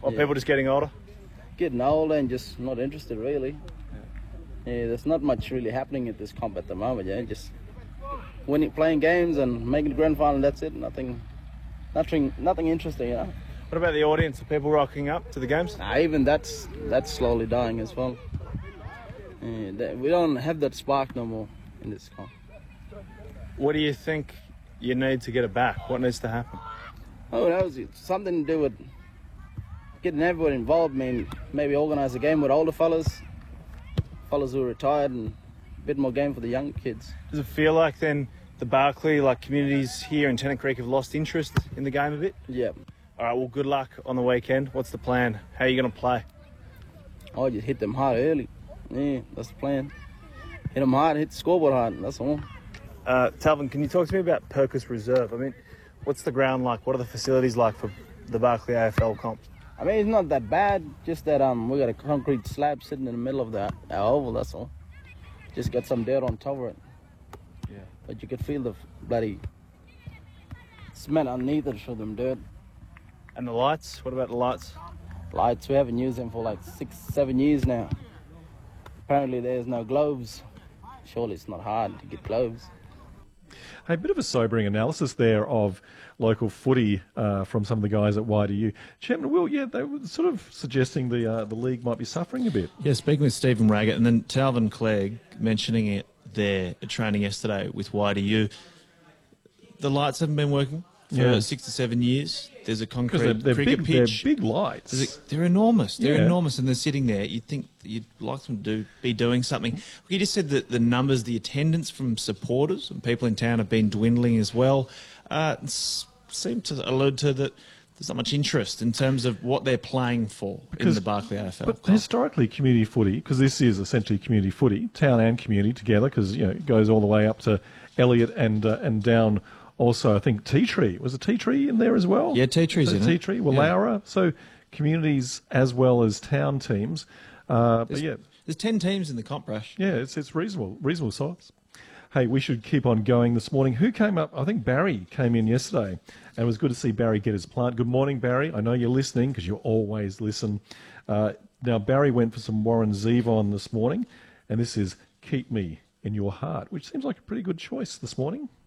Or people just getting older? Getting older and just not interested really. Yeah, there's not much really happening at this comp at the moment. Yeah, just winning, playing games and making the grand final. That's it. Nothing interesting. You know. What about the audience? Are people rocking up to the games? Even that's slowly dying as well. Yeah, we don't have that spark no more in this comp. What do you think you need to get it back? What needs to happen? Oh, that was something to do with getting everyone involved. I mean, maybe organise a game with older fellas who are retired, and a bit more game for the young kids. Does it feel like then the Barkly, like communities here in Tennant Creek, have lost interest in the game a bit? Yeah. All right, well, good luck on the weekend. What's the plan? How are you going to play? Oh, just hit them hard early. Yeah, that's the plan. Hit them hard, hit the scoreboard hard, that's all. Talvin, can you talk to me about Perkis Reserve? I mean, what's the ground like? What are the facilities like for the Barkly AFL comp? I mean, it's not that bad, just that we got a concrete slab sitting in the middle of our oval, that's all. Just got some dirt on top of it. Yeah. But you could feel the bloody cement underneath it through them dirt. And the lights? What about the lights? Lights, we haven't used them for like 6-7 years now. Apparently there's no globes. Surely it's not hard to get globes. Hey, a bit of a sobering analysis there of local footy from some of the guys at YDU. Chairman Will, yeah, they were sort of suggesting the league might be suffering a bit. Yeah, speaking with Stephen Raggett and then Talvin Clegg mentioning it there at training yesterday with YDU. The lights haven't been working for 6 to 7 years. There's a concrete cricket pitch. They're big lights. They're enormous. They're enormous, and they're sitting there. You'd think that you'd like them to be doing something. You just said that the numbers, the attendance from supporters and people in town have been dwindling as well. Seem to allude to that there's not much interest in terms of what they're playing for in the Barkly AFL. But historically, community footy, because this is essentially community footy, town and community together, because it goes all the way up to Elliot and down. Also, I think Tea Tree. Was it Tea Tree in there as well? Yeah, Tea Tree's in it. Tea Tree, Wallaura. So communities as well as town teams. There's 10 teams in the comp, Rush. Yeah, it's reasonable size. Hey, we should keep on going this morning. Who came up? I think Barry came in yesterday, and it was good to see Barry get his plant. Good morning, Barry. I know you're listening because you always listen. Now, Barry went for some Warren Zevon this morning, and this is Keep Me in Your Heart, which seems like a pretty good choice this morning.